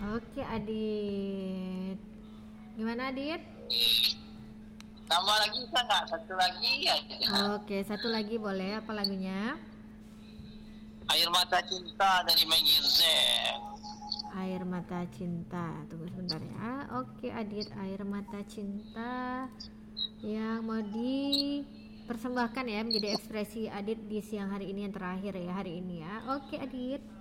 Oke Adit. Gimana Adit? Tambah lagi bisa nggak? Satu lagi aja. Oke, satu lagi boleh. Apa lagunya? Air Mata Cinta dari Maggie Z. Air Mata Cinta. Tunggu sebentar ya. Oke Adit, Air Mata Cinta yang mau dipersembahkan ya menjadi ekspresi Adit di siang hari ini yang terakhir ya hari ini ya. Oke Adit.